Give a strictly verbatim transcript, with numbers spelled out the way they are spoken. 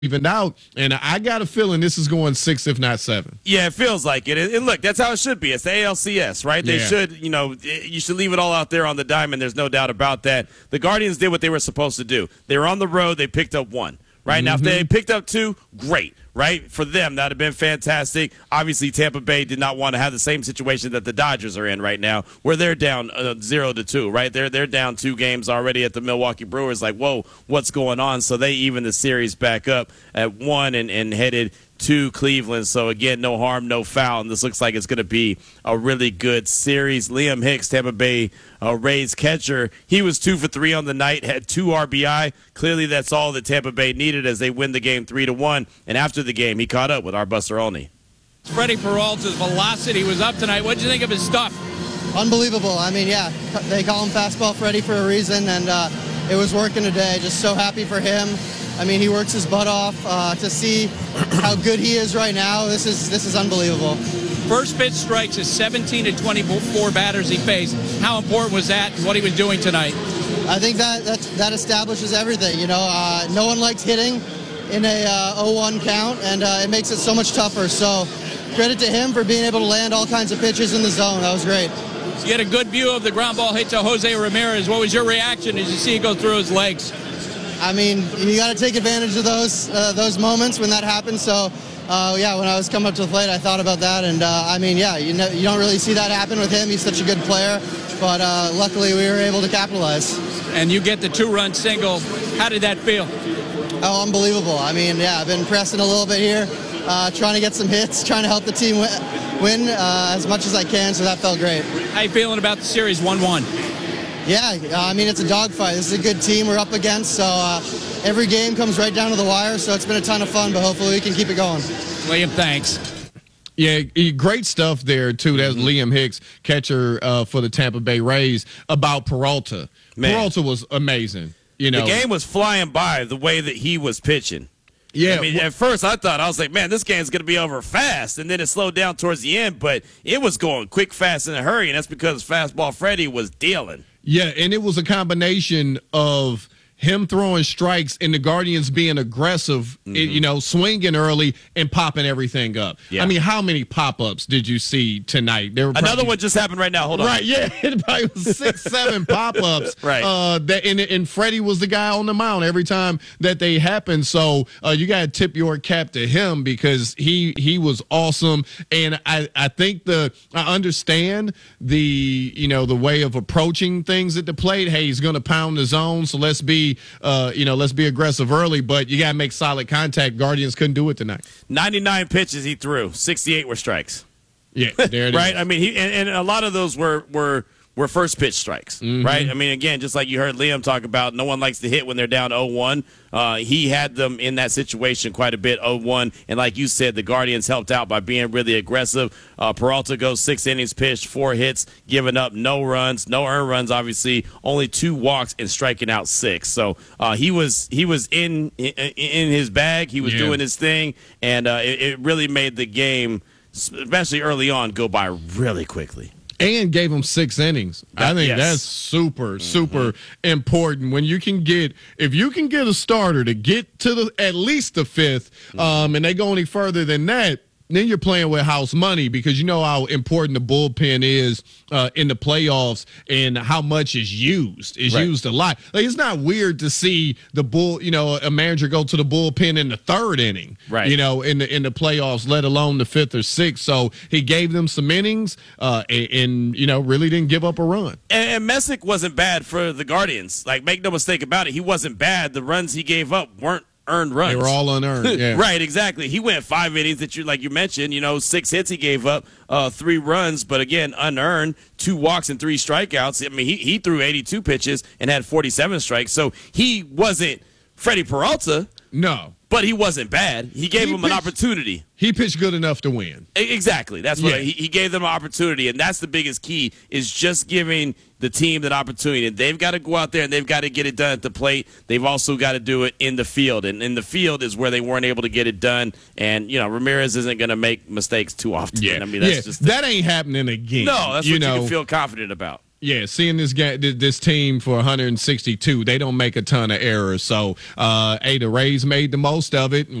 evened out, and I got a feeling this is going six, if not seven. Yeah, it feels like it. And look, that's how it should be. It's the A L C S, right? They yeah. should, you know, you should leave it all out there on the diamond. There's no doubt about that. The Guardians did what they were supposed to do. They were on the road. They picked up one. Right mm-hmm. now, if they picked up two, great. Right? For them, that would have been fantastic. Obviously, Tampa Bay did not want to have the same situation that the Dodgers are in right now, where they're down uh, zero to two, right? They're, they're down two games already at the Milwaukee Brewers. Like, whoa, what's going on? So they even the series back up at one and, and headed to Cleveland. So, again, no harm, no foul. And this looks like it's going to be a really good series. Liam Hicks, Tampa Bay uh, Rays catcher, he was two for three on the night, had two R B I. Clearly, that's all that Tampa Bay needed as they win the game three to one. And after the game, he caught up with our Buster Olney. Freddie Peralta's velocity was up tonight. What did you think of his stuff? Unbelievable. I mean, yeah, they call him Fastball Freddie for a reason, and uh, it was working today. Just so happy for him. I mean, he works his butt off. Uh, to see how good he is right now, this is this is unbelievable. First pitch strikes is seventeen to twenty-four batters he faced. How important was that and what he was doing tonight? I think that that, that establishes everything. You know, uh, no one likes hitting in a uh, oh one count, and uh, it makes it so much tougher. So credit to him for being able to land all kinds of pitches in the zone. That was great. So you had a good view of the ground ball hit to Jose Ramirez. What was your reaction as you see it go through his legs? I mean, you got to take advantage of those uh, those moments when that happens. So, uh, yeah, when I was coming up to the plate, I thought about that. And, uh, I mean, yeah, you know, you don't really see that happen with him. He's such a good player. But uh, luckily, we were able to capitalize. And you get the two-run single. How did that feel? Oh, unbelievable. I mean, yeah, I've been pressing a little bit here, uh, trying to get some hits, trying to help the team win, win uh, as much as I can. So that felt great. How you feeling about the series one one? Yeah, I mean, it's a dogfight. This is a good team we're up against, so uh, every game comes right down to the wire, so it's been a ton of fun, but hopefully we can keep it going. Liam, thanks. Yeah, great stuff there, too. That's mm-hmm. Liam Hicks, catcher uh, for the Tampa Bay Rays, about Peralta. Man. Peralta was amazing. You know, the game was flying by the way that he was pitching. Yeah, I mean, at first I thought, I was like, man, this game's going to be over fast, and then it slowed down towards the end, but it was going quick, fast, in a hurry, and that's because Fastball Freddie was dealing. Yeah, and it was a combination of him throwing strikes and the Guardians being aggressive, mm-hmm. you know, swinging early and popping everything up. Yeah. I mean, how many pop-ups did you see tonight? There were Another probably, one just happened right now. Hold on. Right, yeah. It probably was six, seven pop-ups. Right. Uh, that, and, and Freddie was the guy on the mound every time that they happened. So uh, you got to tip your cap to him because he he was awesome. And I, I think the I understand the, you know, the way of approaching things at the plate. Hey, he's going to pound the zone, so let's be Uh, you know, let's be aggressive early, but you got to make solid contact. Guardians couldn't do it tonight. ninety-nine pitches he threw. sixty-eight were strikes. Yeah, there it right? is. I mean, he and, and a lot of those were were were first pitch strikes, mm-hmm. right? I mean, again, just like you heard Liam talk about, no one likes to hit when they're down oh one. Uh, he had them in that situation quite a bit, oh one. And like you said, the Guardians helped out by being really aggressive. Uh, Peralta goes six innings pitched, four hits, giving up no runs, no earned runs, obviously, only two walks and striking out six. So uh, he was he was in in, in his bag. He was yeah. doing his thing, and uh, it, it really made the game, especially early on, go by really quickly. And gave him six innings. I think yes. that's super, super mm-hmm. important. When you can get, if you can get a starter to get to the at least the fifth, mm-hmm. um, and they go any further than that, then you're playing with house money because you know how important the bullpen is uh, in the playoffs and how much is used. It's right. used a lot. Like, it's not weird to see the bull, you know, a manager go to the bullpen in the third inning, right? You know, in the in the playoffs, let alone the fifth or sixth. So he gave them some innings uh, and, and you know really didn't give up a run. And, and Messick wasn't bad for the Guardians. Like, make no mistake about it, he wasn't bad. The runs he gave up weren't earned runs. They were all unearned. Yeah. Right, exactly. He went five innings that you like you mentioned, you know, six hits he gave up, uh, three runs, but again, unearned, two walks and three strikeouts. I mean, he, he threw eighty-two pitches and had forty-seven strikes. So he wasn't Freddie Peralta. No. But he wasn't bad. He gave he him pitched, an opportunity. He pitched good enough to win. Exactly. That's what yeah. I, he, he gave them an opportunity, and that's the biggest key is just giving the team that opportunity. And they've got to go out there and they've got to get it done at the plate. They've also got to do it in the field, and in the field is where they weren't able to get it done. And you know, Ramirez isn't going to make mistakes too often. Yeah, I mean, that's yeah. just that ain't happening again. No, that's you what know. you can feel confident about. Yeah, seeing this game, this team for one hundred sixty-two, they don't make a ton of errors. So, uh, hey, the Rays made the most of it.